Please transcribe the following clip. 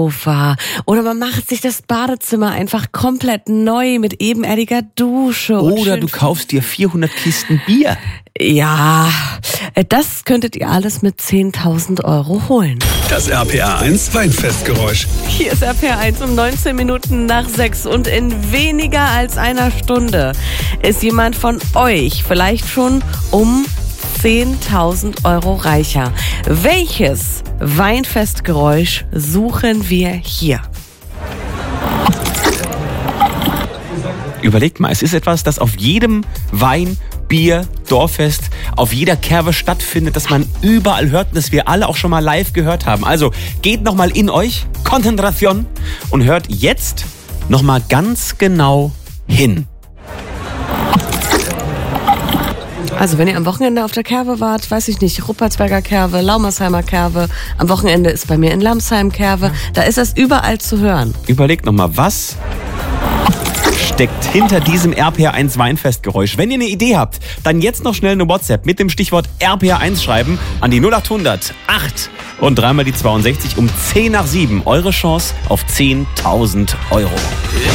Sofa. Oder man macht sich das Badezimmer einfach komplett neu mit ebenerdiger Dusche. Oder du kaufst dir 400 Kisten Bier. Ja, das könntet ihr alles mit 10.000 Euro holen. Das RPR1 Weinfestgeräusch. Hier ist RPR1 um 19 Minuten nach 6 und in weniger als einer Stunde ist jemand von euch vielleicht schon um 10.000 Euro reicher. Welches Weinfestgeräusch suchen wir hier? Überlegt mal, es ist etwas, das auf jedem Wein, Bier, Dorffest, auf jeder Kerbe stattfindet, das man überall hört und das wir alle auch schon mal live gehört haben. Also geht nochmal in euch, Konzentration, und hört jetzt nochmal ganz genau hin. Also wenn ihr am Wochenende auf der Kerbe wart, weiß ich nicht, Ruppertsberger Kerbe, Laumersheimer Kerbe, am Wochenende ist bei mir in Lamsheim Kerbe, da ist das überall zu hören. Überlegt nochmal, was steckt hinter diesem RPR1 Weinfestgeräusch? Wenn ihr eine Idee habt, dann jetzt noch schnell eine WhatsApp mit dem Stichwort RPR1 schreiben an die 0800 8 und dreimal die 62 um 10 nach 7. Eure Chance auf 10.000 Euro.